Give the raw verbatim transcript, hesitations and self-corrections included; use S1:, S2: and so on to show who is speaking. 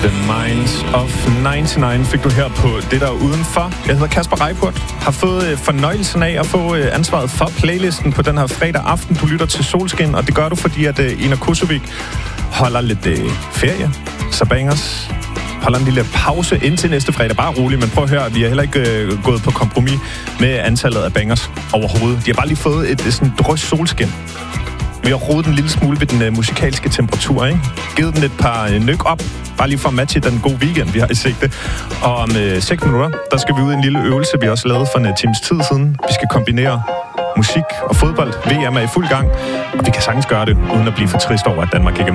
S1: The Minds of nioghalvfems fik du her på det der udenfor. Jeg hedder Kasper Reippurt, har fået fornøjelsen af at få ansvaret for playlisten på den her fredag aften. Du lytter til Solskin, og det gør du, fordi at Ina Kosovic holder lidt øh, ferie. Så Bangers holder en lille pause indtil næste fredag. Bare rolig, men prøv at høre, vi har heller ikke øh, gået på kompromis med antallet af Bangers overhovedet. De har bare lige fået et, et sådan drøs solskin. Vi har rodet en lille smule ved den øh, musikalske temperatur, ikke? Givet den et par øh, nyk op, bare lige for at matche den gode weekend, vi har i sigte. Og om øh, seks minutter, der skal vi ud i en lille øvelse, vi også lavede for en uh, times tid siden. Vi skal kombinere musik og fodbold. V M er i fuld gang, og vi kan sagtens gøre det, uden at blive for trist over, at Danmark ikke er